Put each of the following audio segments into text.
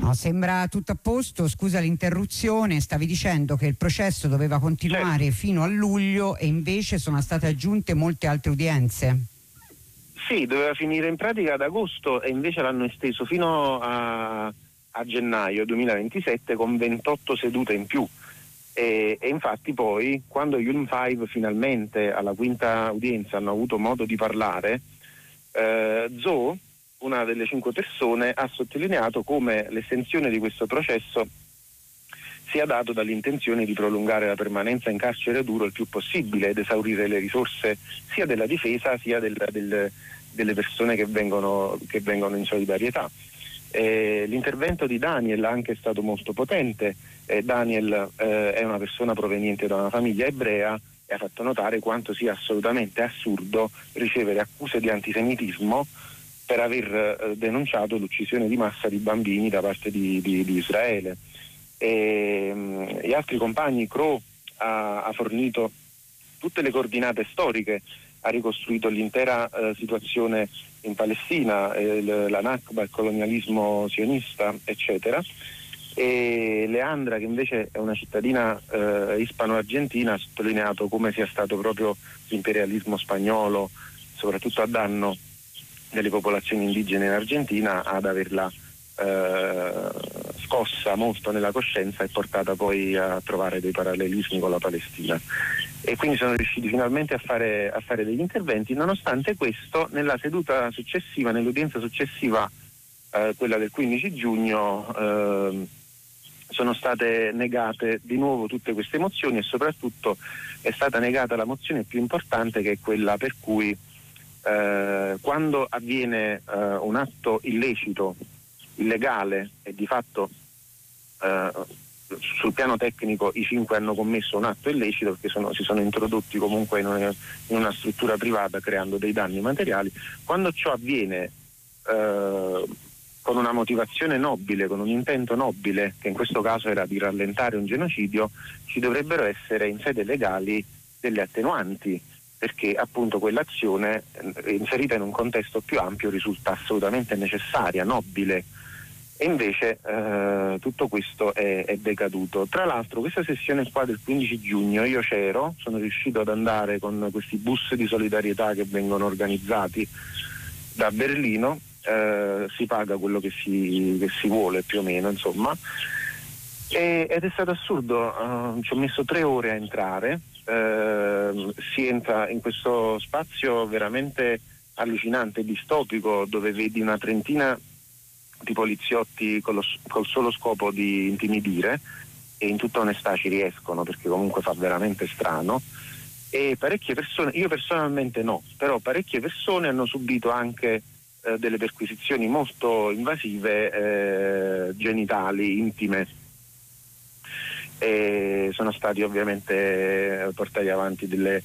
No, sembra tutto a posto. Scusa l'interruzione, stavi dicendo che il processo doveva continuare fino a luglio e invece sono state aggiunte molte altre udienze. Sì, doveva finire in pratica ad agosto e invece l'hanno esteso fino a gennaio 2027 con 28 sedute in più. E infatti poi, quando gli Ulm 5 finalmente alla quinta udienza hanno avuto modo di parlare, Zo, una delle 5 persone, ha sottolineato come l'estensione di questo processo sia dato dall'intenzione di prolungare la permanenza in carcere duro il più possibile ed esaurire le risorse sia della difesa sia delle persone che vengono in solidarietà. L'intervento di Daniel anche è stato molto potente. Daniel è una persona proveniente da una famiglia ebrea e ha fatto notare quanto sia assolutamente assurdo ricevere accuse di antisemitismo per aver denunciato l'uccisione di massa di bambini da parte di Israele. Gli altri compagni, Crow ha fornito tutte le coordinate storiche, ha ricostruito l'intera situazione in Palestina, la Nakba, il colonialismo sionista, eccetera. E Leandra, che invece è una cittadina ispano-argentina, ha sottolineato come sia stato proprio l'imperialismo spagnolo, soprattutto a danno delle popolazioni indigene in Argentina, ad averla scossa molto nella coscienza e portata poi a trovare dei parallelismi con la Palestina. E quindi sono riusciti finalmente a fare degli interventi. Nonostante questo, nella seduta successiva, nell'udienza successiva, quella del 15 giugno, sono state negate di nuovo tutte queste mozioni e soprattutto è stata negata la mozione più importante, che è quella per cui quando avviene un atto illecito, illegale e di fatto sul piano tecnico i 5 hanno commesso un atto illecito perché si sono introdotti comunque in una struttura privata creando dei danni materiali, quando ciò avviene con una motivazione nobile, con un intento nobile, che in questo caso era di rallentare un genocidio, ci dovrebbero essere in sede legali delle attenuanti, perché appunto quell'azione inserita in un contesto più ampio risulta assolutamente necessaria, nobile. E invece tutto questo è decaduto. Tra l'altro questa sessione qua del 15 giugno io c'ero, sono riuscito ad andare con questi bus di solidarietà che vengono organizzati da Berlino, si paga quello che si vuole più o meno, insomma, ed è stato assurdo. Ci ho messo 3 ore a entrare. Si entra in questo spazio veramente allucinante, distopico, dove vedi una trentina di poliziotti col solo scopo di intimidire, e in tutta onestà ci riescono, perché comunque fa veramente strano. E parecchie persone, io personalmente no, però parecchie persone hanno subito anche delle perquisizioni molto invasive, genitali, intime, e sono stati ovviamente portati avanti dei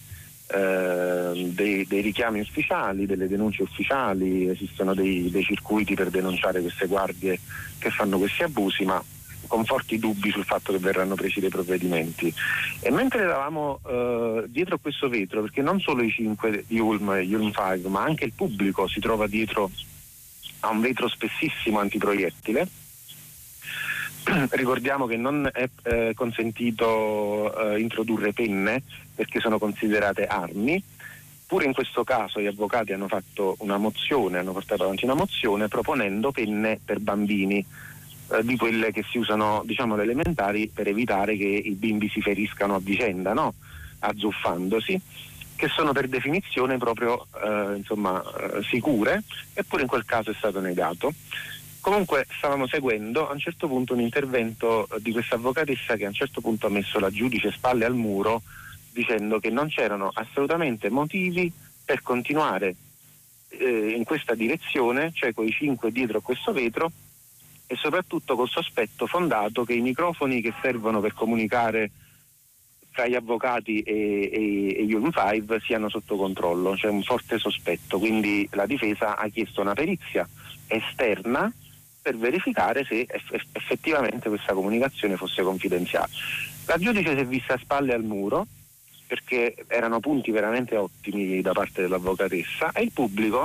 richiami ufficiali, delle denunce ufficiali. Esistono dei circuiti per denunciare queste guardie che fanno questi abusi, ma con forti dubbi sul fatto che verranno presi dei provvedimenti. E mentre eravamo dietro a questo vetro, perché non solo i 5 di Ulm e gli Ulm 5, ma anche il pubblico si trova dietro a un vetro spessissimo antiproiettile. Ricordiamo che non è consentito introdurre penne perché sono considerate armi. Pure in questo caso gli avvocati hanno fatto una mozione, hanno portato avanti una mozione proponendo penne per bambini, di quelle che si usano, diciamo, alle elementari, per evitare che i bimbi si feriscano a vicenda, no? Azzuffandosi, che sono per definizione proprio sicure, eppure in quel caso è stato negato. Comunque stavamo seguendo a un certo punto un intervento di questa avvocatessa che a un certo punto ha messo la giudice spalle al muro, dicendo che non c'erano assolutamente motivi per continuare in questa direzione, cioè con i 5 dietro a questo vetro, e soprattutto col sospetto fondato che i microfoni che servono per comunicare tra gli avvocati e gli Ulm 5 siano sotto controllo. C'è un forte sospetto, quindi la difesa ha chiesto una perizia esterna per verificare se effettivamente questa comunicazione fosse confidenziale. La giudice si è vista a spalle al muro, perché erano punti veramente ottimi da parte dell'avvocatessa, e il pubblico,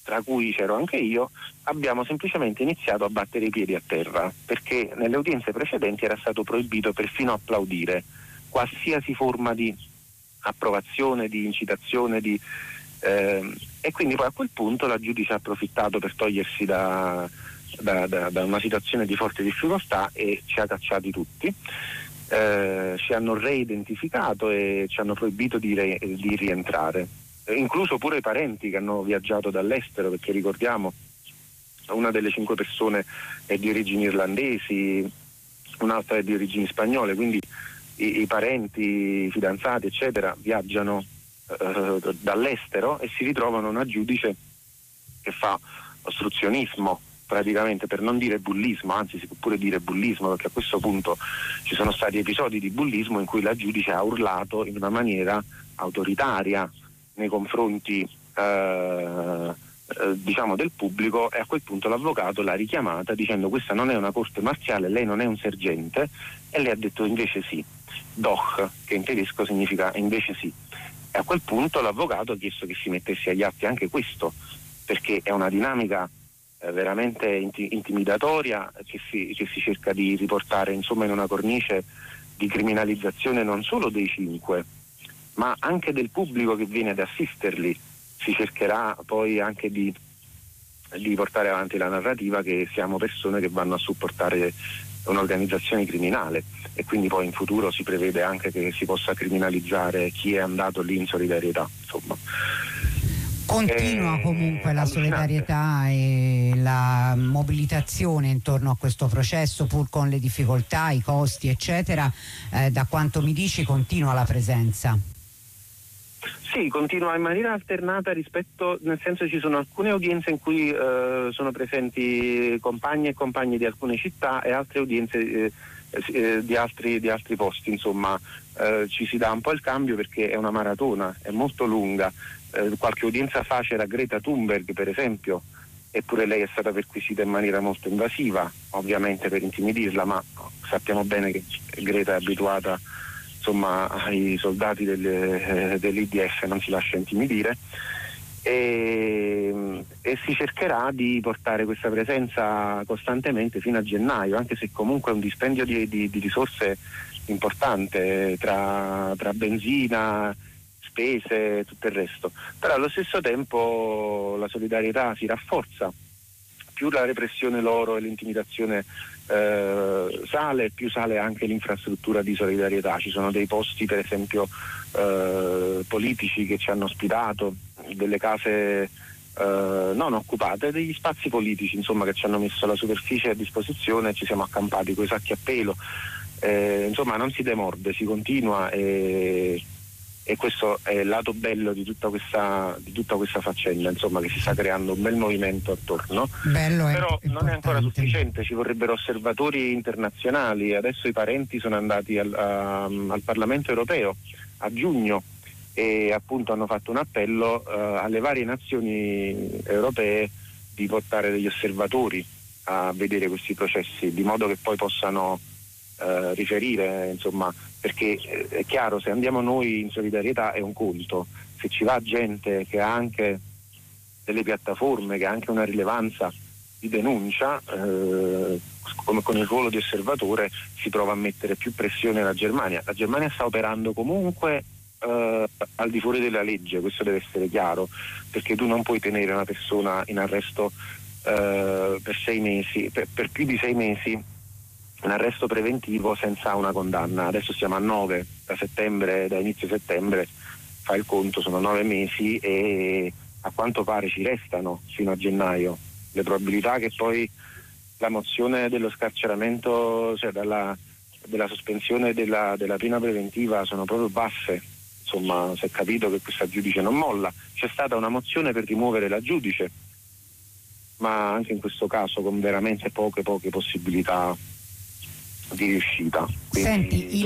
tra cui c'ero anche io, abbiamo semplicemente iniziato a battere i piedi a terra, perché nelle udienze precedenti era stato proibito perfino applaudire qualsiasi forma di approvazione, di incitazione, e quindi poi a quel punto la giudice ha approfittato per togliersi da una situazione di forte difficoltà e ci ha cacciati tutti. Ci hanno reidentificato e ci hanno proibito di rientrare, incluso pure i parenti che hanno viaggiato dall'estero, perché ricordiamo una delle 5 persone è di origini irlandesi, un'altra è di origini spagnole, quindi i parenti, i fidanzati eccetera viaggiano dall'estero e si ritrovano una giudice che fa ostruzionismo praticamente, per non dire bullismo, anzi si può pure dire bullismo, perché a questo punto ci sono stati episodi di bullismo in cui la giudice ha urlato in una maniera autoritaria nei confronti diciamo del pubblico, e a quel punto l'avvocato l'ha richiamata dicendo: questa non è una corte marziale, lei non è un sergente, e lei ha detto invece sì, doch, che in tedesco significa invece sì, e a quel punto l'avvocato ha chiesto che si mettesse agli atti anche questo, perché è una dinamica veramente intimidatoria che si cerca di riportare insomma in una cornice di criminalizzazione non solo dei 5 ma anche del pubblico che viene ad assisterli. Si cercherà poi anche di portare avanti la narrativa che siamo persone che vanno a supportare un'organizzazione criminale, e quindi poi in futuro si prevede anche che si possa criminalizzare chi è andato lì in solidarietà, insomma. Continua comunque la solidarietà e la mobilitazione intorno a questo processo, pur con le difficoltà, i costi eccetera. Da quanto mi dici continua la presenza? Sì, continua in maniera alternata nel senso ci sono alcune udienze in cui sono presenti compagni e compagni di alcune città e altre udienze di altri posti, insomma ci si dà un po' il cambio perché è una maratona, è molto lunga. Qualche udienza fa c'era Greta Thunberg per esempio, eppure lei è stata perquisita in maniera molto invasiva, ovviamente per intimidirla, ma sappiamo bene che Greta è abituata insomma ai soldati dell'IDF, non si lascia intimidire, e si cercherà di portare questa presenza costantemente fino a gennaio, anche se comunque è un dispendio di risorse importante tra benzina, spese e tutto il resto, però allo stesso tempo la solidarietà si rafforza, più la repressione loro e l'intimidazione sale, più sale anche l'infrastruttura di solidarietà. Ci sono dei posti per esempio politici che ci hanno ospitato, delle case non occupate, degli spazi politici insomma che ci hanno messo la superficie a disposizione e ci siamo accampati coi sacchi a pelo, insomma non si demorde, si continua, e questo è il lato bello di tutta questa faccenda, insomma, che si sta creando un bel movimento attorno. Però non è ancora sufficiente, ci vorrebbero osservatori internazionali. Adesso i parenti sono andati al Parlamento europeo a giugno e appunto hanno fatto un appello alle varie nazioni europee di portare degli osservatori a vedere questi processi, di modo che poi possano riferire, insomma, perché è chiaro, se andiamo noi in solidarietà è un conto, se ci va gente che ha anche delle piattaforme, che ha anche una rilevanza di denuncia, come con il ruolo di osservatore si prova a mettere più pressione alla Germania. La Germania sta operando comunque al di fuori della legge, questo deve essere chiaro, perché tu non puoi tenere una persona in arresto per 6 mesi, per più di 6 mesi, un arresto preventivo senza una condanna. Adesso siamo a 9, da inizio settembre, fa il conto, sono 9 mesi e a quanto pare ci restano fino a gennaio. Le probabilità che poi la mozione dello scarceramento, cioè della sospensione della pena preventiva, sono proprio basse. Insomma, si è capito che questa giudice non molla. C'è stata una mozione per rimuovere la giudice, ma anche in questo caso con veramente poche possibilità di riuscita. Senti,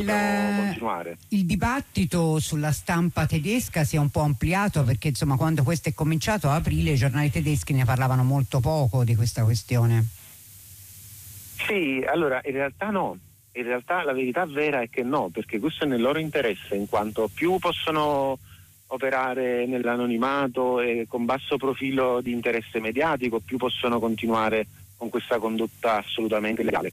il dibattito sulla stampa tedesca si è un po' ampliato, perché insomma quando questo è cominciato a aprile i giornali tedeschi ne parlavano molto poco di questa questione. Sì, allora in realtà no, in realtà la verità vera è che no, perché questo è nel loro interesse, in quanto più possono operare nell'anonimato e con basso profilo di interesse mediatico, più possono continuare con questa condotta assolutamente legale.